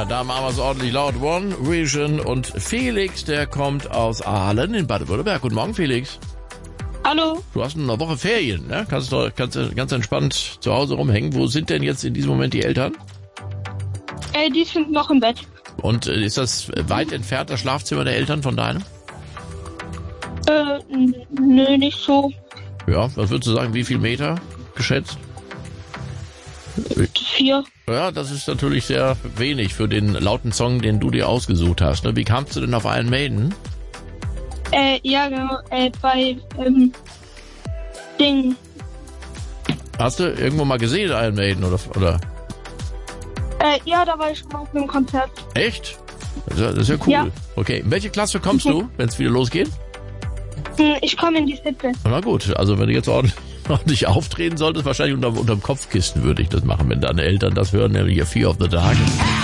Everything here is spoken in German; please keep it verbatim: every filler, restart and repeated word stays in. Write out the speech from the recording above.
Ja, da machen wir es ordentlich laut. One Vision und Felix, der kommt aus Aalen in Baden-Württemberg. Guten Morgen, Felix. Hallo. Du hast eine Woche Ferien, ne? Kannst du kannst, ganz entspannt zu Hause rumhängen. Wo sind denn jetzt in diesem Moment die Eltern? Äh, die sind noch im Bett. Und äh, ist das weit entfernt, das Schlafzimmer der Eltern von deinem? Äh, n- nö, nicht so. Ja, was würdest du sagen, wie viel Meter geschätzt? Vier. Ja, das ist natürlich sehr wenig für den lauten Song, den du dir ausgesucht hast. Ne? Wie kamst du denn auf Iron Maiden? Äh, ja, genau. Äh, bei, ähm, Ding. Hast du irgendwo mal gesehen, Iron Maiden, oder? oder? Äh, ja, da war ich schon mal auf einem Konzert. Echt? Das ist ja, das ist ja cool. Ja. Okay, in welche Klasse kommst du, wenn es wieder losgeht? Hm, ich komme in die siebte. Na gut, also wenn du jetzt ordentlich, ordentlich auftreten solltest, wahrscheinlich unterm, unterm Kopfkissen würde ich das machen, wenn deine Eltern das hören, nämlich Fear of the Dark.